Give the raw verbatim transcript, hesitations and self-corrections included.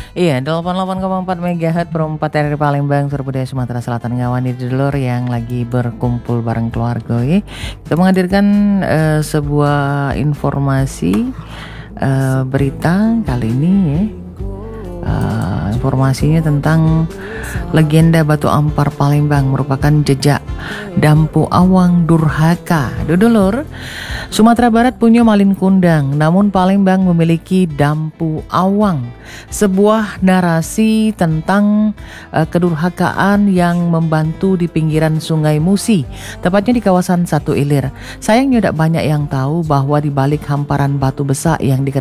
Iya, delapan puluh delapan koma empat megahertz perempat R R I Palembang, Surbudaya, Sumatera Selatan, ngawani dulur yang lagi berkumpul bareng keluarga ya. Kita menghadirkan eh, sebuah informasi eh, berita kali ini ya. Uh, informasinya tentang legenda Batu Ampar Palembang merupakan jejak Dampu Awang Durhaka. Dudulur, Sumatera Barat punya Malin Kundang, namun Palembang memiliki Dampu Awang, sebuah narasi tentang uh, kedurhakaan yang membantu di pinggiran Sungai Musi, tepatnya di kawasan Satu Ilir. Sayangnya tidak banyak yang tahu bahwa di balik hamparan batu besar yang dikenal